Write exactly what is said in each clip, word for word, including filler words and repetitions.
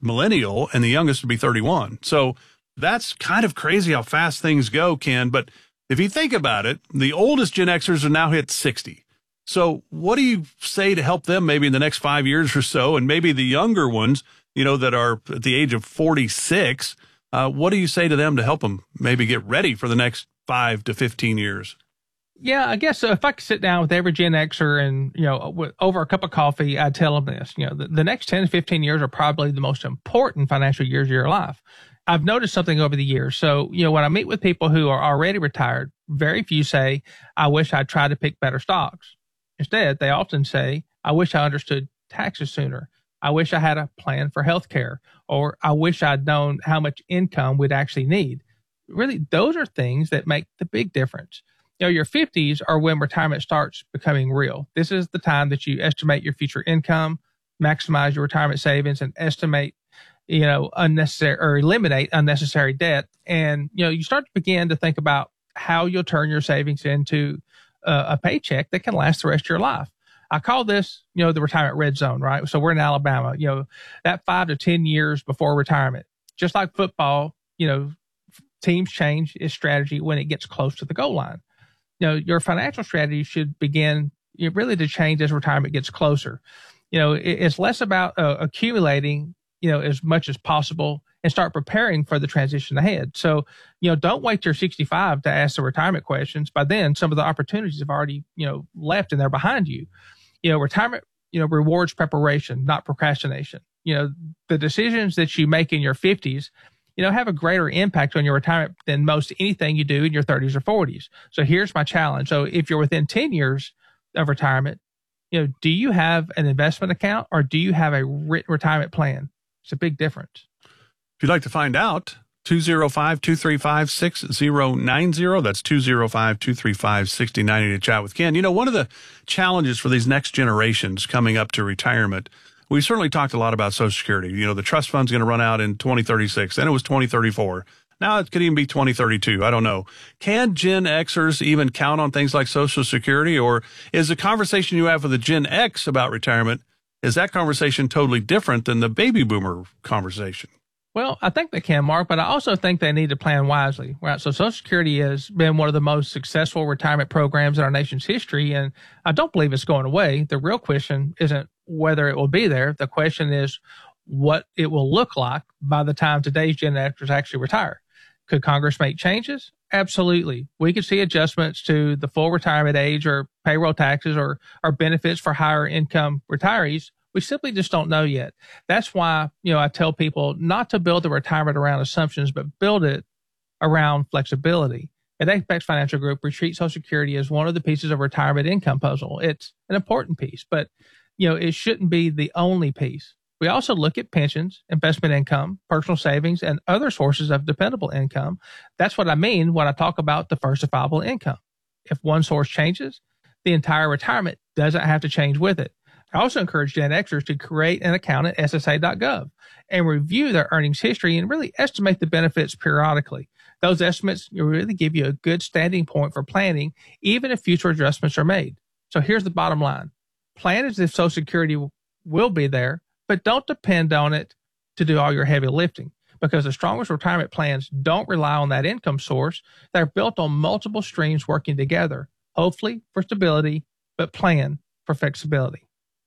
millennial, and the youngest would be thirty-one. So that's kind of crazy how fast things go, Ken. But if you think about it, the oldest Gen Xers are now hit sixty. So what do you say to help them maybe in the next five years or so? And maybe the younger ones, you know, that are at the age of forty-six, uh, what do you say to them to help them maybe get ready for the next five to fifteen years? Yeah, I guess so. If I could sit down with every Gen Xer and, you know, with, over a cup of coffee, I'd tell them this, you know, the, the next ten to fifteen years are probably the most important financial years of your life. I've noticed something over the years. So, you know, when I meet with people who are already retired, very few say, I wish I'd tried to pick better stocks. Instead, they often say, I wish I understood taxes sooner. I wish I had a plan for healthcare, or I wish I'd known how much income we'd actually need. Really, those are things that make the big difference. You know, your fifties are when retirement starts becoming real. This is the time that you estimate your future income, maximize your retirement savings, and estimate, you know, unnecessary or eliminate unnecessary debt. And, you know, you start to begin to think about how you'll turn your savings into uh, a paycheck that can last the rest of your life. I call this, you know, the retirement red zone, right? So we're in Alabama, you know, that five to ten years before retirement. Just like football, you know, teams change its strategy when it gets close to the goal line. You know, your financial strategy should begin, you know, really to change as retirement gets closer. You know, it, it's less about uh, accumulating, you know, as much as possible and start preparing for the transition ahead. So, you know, don't wait till sixty-five to ask the retirement questions. By then, some of the opportunities have already, you know, left and they're behind you. You know, retirement, you know, rewards preparation, not procrastination. You know, the decisions that you make in your fifties, you know, have a greater impact on your retirement than most anything you do in your thirties or forties. So here's my challenge. So if you're within ten years of retirement, you know, do you have an investment account or do you have a written retirement plan? It's a big difference. If you'd like to find out, two oh five, two three five, six oh nine oh. That's two oh five, two three five, six oh nine oh to chat with Ken. You know, one of the challenges for these next generations coming up to retirement, we certainly talked a lot about Social Security. You know, the trust fund's going to run out in twenty thirty-six. Then it was twenty thirty-four. Now it could even be twenty thirty-two. I don't know. Can Gen Xers even count on things like Social Security? Or is the conversation you have with the Gen X about retirement, is that conversation totally different than the baby boomer conversation? Well, I think they can, Mark, but I also think they need to plan wisely, right? So Social Security has been one of the most successful retirement programs in our nation's history, and I don't believe it's going away. The real question isn't whether it will be there. The question is what it will look like by the time today's Gen Xers actually retire. Could Congress make changes? Absolutely. We could see adjustments to the full retirement age or payroll taxes or, or benefits for higher income retirees. We simply just don't know yet. That's why, you know, I tell people not to build the retirement around assumptions, but build it around flexibility. At Apex Financial Group, we treat Social Security as one of the pieces of retirement income puzzle. It's an important piece, but, you know, it shouldn't be the only piece. We also look at pensions, investment income, personal savings, and other sources of dependable income. That's what I mean when I talk about diversifiable income. If one source changes, the entire retirement doesn't have to change with it. I also encourage Gen Xers to create an account at S S A dot gov and review their earnings history and really estimate the benefits periodically. Those estimates will really give you a good standing point for planning, even if future adjustments are made. So here's the bottom line. Plan as if Social Security will be there, but don't depend on it to do all your heavy lifting, because the strongest retirement plans don't rely on that income source. They're built on multiple streams working together, hopefully for stability, but plan for flexibility.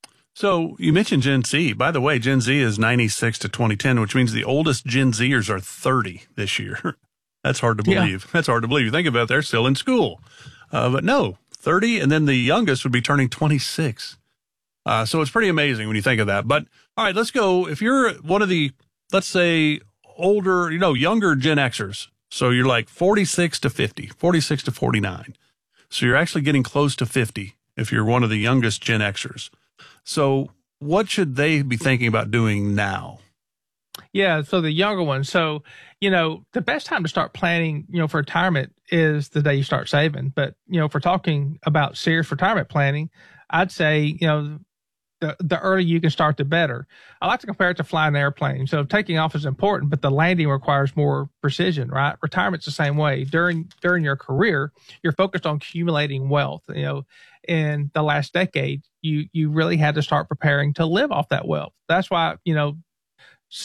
So you mentioned Gen Z. By the way, Gen Z is ninety-six to twenty ten, which means the oldest Gen Zers are thirty this year. That's hard to believe. Yeah. That's hard to believe. You think about it, they're still in school. Uh, but no, thirty, and then the youngest would be turning twenty-six. Uh, so it's pretty amazing when you think of that. But all right, let's go. If you're one of the, let's say, older, you know, younger Gen Xers, so you're like forty-six to fifty, forty-six to forty-nine. So you're actually getting close to fifty if you're one of the youngest Gen Xers. So what should they be thinking about doing now? Yeah, so the younger ones. So, you know, the best time to start planning, you know, for retirement is the day you start saving. But, you know, if we're talking about serious retirement planning, I'd say, you know, the, the earlier you can start, the better. I like to compare it to flying an airplane. So taking off is important, but the landing requires more precision, right? Retirement's the same way. During during your career, you're focused on accumulating wealth. You know, in the last decade, you you really had to start preparing to live off that wealth. That's why, you know,